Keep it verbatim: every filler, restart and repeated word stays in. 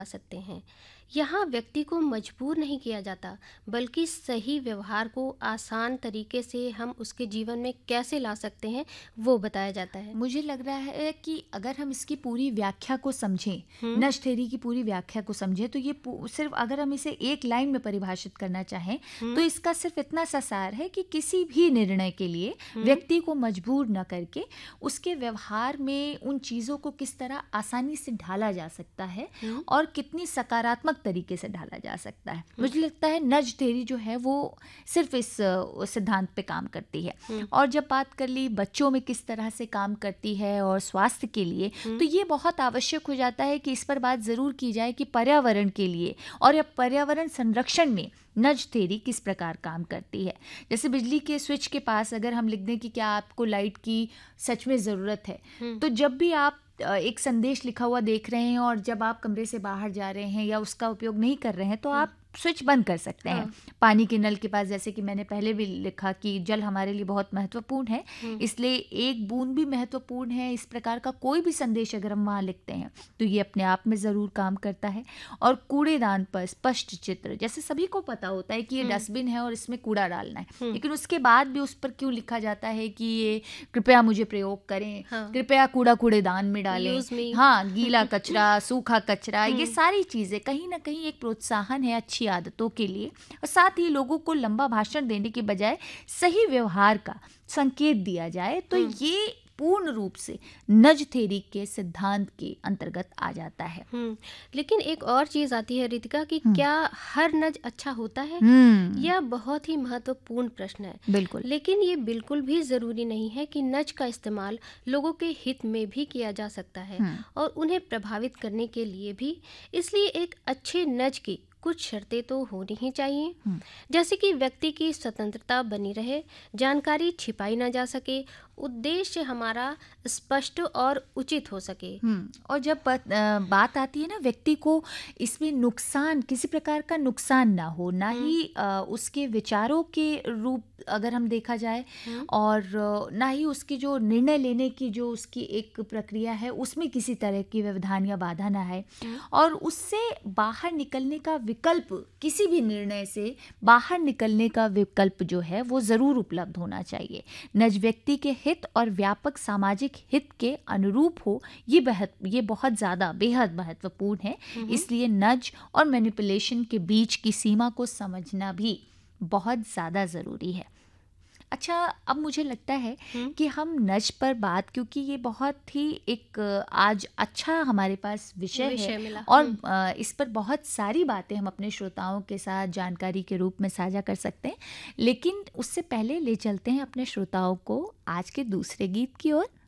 सकते हैं। यहाँ व्यक्ति को मजबूर नहीं किया जाता, बल्कि सही व्यवहार को आसान तरीके से हम उसके जीवन में कैसे ला सकते हैं वो बताया जाता है। मुझे लग रहा है कि अगर हम इसकी पूरी व्याख्या को समझें, हम्म नज थ्योरी की पूरी व्याख्या को समझें, तो ये पू- सिर्फ अगर हम इसे एक लाइन में परिभाषित करना चाहें हम्म तो इसका सिर्फ इतना सा सार है कि किसी भी निर्णय के लिए हम्म व्यक्ति को मजबूर न करके उसके व्यवहार में उन चीज़ों को किस तरह आसानी से ढाला जा सकता है हम्म और कितनी सकारात्मक तरीके से ढाला जा सकता है। हम्म मुझे लगता है नज थ्योरी जो है वो सिर्फ इस अ, सिद्धांत पे काम करती है। हम्म और जब बात कर ली बच्चों में किस तरह से काम करती है और स्वास्थ्य के लिए, हम्म तो ये बहुत आवश्यक हो जाता है कि इस पर बात ज़रूर की जाए कि पर्यावरण के लिए और या पर्यावरण संरक्षण में नज थ्योरी किस प्रकार काम करती है। जैसे बिजली के स्विच के पास अगर हम लिख दें कि क्या आपको लाइट की सच में ज़रूरत है, हम्म तो जब भी आप अ, एक संदेश लिखा हुआ देख रहे हैं और जब आप कमरे से बाहर जा रहे हैं या उसका उपयोग नहीं कर रहे हैं, तो हम्म आप स्विच बंद कर सकते हैं। हाँ पानी के नल के पास, जैसे कि मैंने पहले भी लिखा कि जल हमारे लिए बहुत महत्वपूर्ण है, हम्म इसलिए एक बूंद भी महत्वपूर्ण है। इस प्रकार का कोई भी संदेश अगर हम वहाँ लिखते हैं तो ये अपने आप में ज़रूर काम करता है। और कूड़ेदान पर स्पष्ट चित्र, जैसे सभी को पता होता है कि ये हम्म डस्टबिन है और इसमें कूड़ा डालना है, हम्म लेकिन उसके बाद भी उस पर क्यों लिखा जाता है कि ये कृपया मुझे प्रयोग करें, हाँ कृपया कूड़ा कूड़ेदान में डालें। यूज मी हाँ, गीला कचरा, सूखा कचरा, ये हम्म सारी चीज़ें कहीं ना कहीं एक प्रोत्साहन है अच्छी आदतों के लिए। और साथ ही लोगों को लंबा भाषण देने के बजाय सही व्यवहार का संकेत दिया जाए, तो हम्म ये पूर्ण रूप से नज थ्योरी के सिद्धांत के अंतर्गत आ जाता है। हम्म लेकिन एक और चीज आती है रितिका कि हम्म क्या हर नज अच्छा होता है? हम्म यह बहुत ही महत्वपूर्ण प्रश्न है। बिल्कुल। लेकिन ये बिल्कुल भी ज़रूरी नहीं है कि नज का इस्तेमाल लोगों के हित में भी किया जा सकता है हम्म और उन्हें प्रभावित करने के लिए भी। इसलिए एक अच्छे नज की कुछ शर्तें तो होनी ही चाहिए, हम्म जैसे कि व्यक्ति की स्वतंत्रता बनी रहे, जानकारी छिपाई ना जा सके, उद्देश्य हमारा स्पष्ट और उचित हो सके। हम्म और जब बात अ, बात आती है ना व्यक्ति को इसमें नुकसान, किसी प्रकार का नुकसान ना हो, ना हम्म ही अ, उसके विचारों के रूप अगर हम देखा जाए, हम्म और अ, ना ही उसकी जो निर्णय लेने की जो उसकी एक प्रक्रिया है उसमें किसी तरह की व्यवधान या बाधा ना है, हम्म और उससे बाहर निकलने का विकल्प, किसी भी निर्णय से बाहर निकलने का विकल्प जो है वो ज़रूर उपलब्ध होना चाहिए। नज व्यक्ति के हित और व्यापक सामाजिक हित के अनुरूप हो, ये बहुत ये बहुत ज़्यादा बेहद महत्वपूर्ण है। हम्म इसलिए नज और मैनिपुलेशन के बीच की सीमा को समझना भी बहुत ज़्यादा ज़रूरी है। अच्छा, अब मुझे लगता है हम्म कि हम नज पर बात, क्योंकि ये बहुत ही एक अ, आज अच्छा हमारे पास विषय है विषय मिला। और हम्म अ, इस पर बहुत सारी बातें हम अपने श्रोताओं के साथ जानकारी के रूप में साझा कर सकते हैं, लेकिन उससे पहले ले चलते हैं अपने श्रोताओं को आज के दूसरे गीत की ओर।